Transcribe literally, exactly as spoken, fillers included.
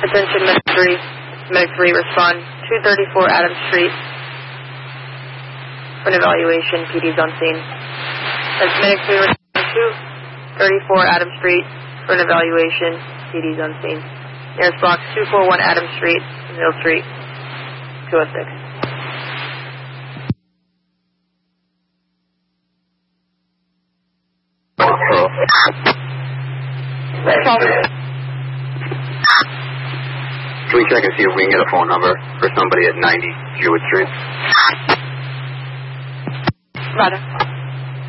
Attention, Medic three. Medic three, respond. two thirty-four Adams Street. For an evaluation, P D's on scene. That's Medic three, respond. two thirty-four Adams Street. For an evaluation, P D's on scene. Nearest box, two forty-one Adams Street, Mill Street, two oh six. Can we check and see if we can get a phone number for somebody at ninety Jewett Street? Roger.